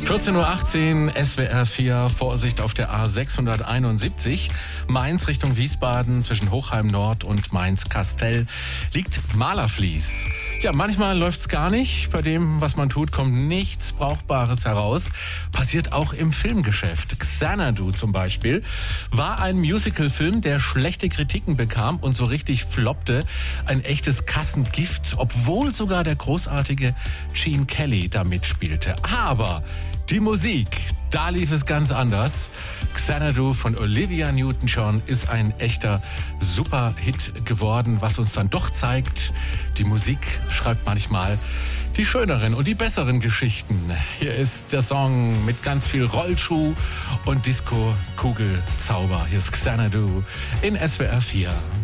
14.18 Uhr, SWR 4, Vorsicht auf der A671. Mainz Richtung Wiesbaden zwischen Hochheim Nord und Mainz-Kastell liegt Malerflies. Ja, manchmal läuft's gar nicht. Bei dem, was man tut, kommt nichts Brauchbares heraus. Passiert auch im Filmgeschäft. Xanadu zum Beispiel war ein Musicalfilm, der schlechte Kritiken bekam und so richtig floppte. Ein echtes Kassengift, obwohl sogar der großartige Gene Kelly da mitspielte. Aber die Musik, da lief es ganz anders. Xanadu von Olivia Newton-John ist ein echter Superhit geworden, was uns dann doch zeigt, die Musik schreibt manchmal die schöneren und die besseren Geschichten. Hier ist der Song mit ganz viel Rollschuh und Disco-Kugelzauber. Hier ist Xanadu in SWR 4.